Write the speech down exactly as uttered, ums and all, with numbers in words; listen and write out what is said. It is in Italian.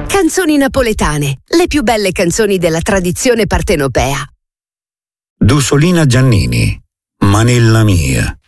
Canzoni napoletane, le più belle canzoni della tradizione partenopea. Dusolina Giannini, Manella mia.